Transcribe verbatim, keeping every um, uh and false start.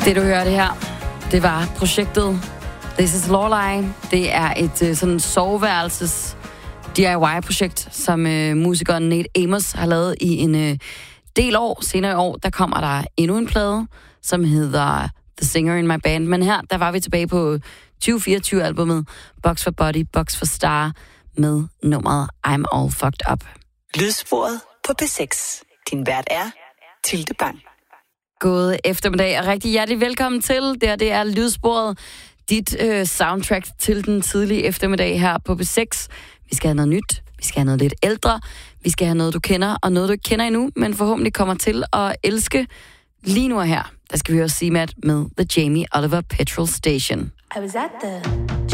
Det, du hørte her, det var projektet This is Lorelei. Det er et uh, sådan soveværelses D I Y-projekt, som uh, musikeren Nate Amos har lavet i en uh, del år. Senere i år, der kommer der endnu en plade, som hedder The Singer in My Band. Men her, der var vi tilbage på tyve fireogtyve-albummet Box for Body, Box for Star med nummeret I'm All Fucked Up. Lydsporet på P seks. Din vært er Tilde Bang. God eftermiddag og rigtig hjertelig velkommen til. Det her, det er Lydsporet, dit øh, soundtrack til den tidlige eftermiddag her på P seks. Vi skal have noget nyt, vi skal have noget lidt ældre, vi skal have noget, du kender, og noget, du ikke kender endnu, men forhåbentlig kommer til at elske. Lige nu og her, der skal vi høre C-Mat med The Jamie Oliver Petrol Station. I was at the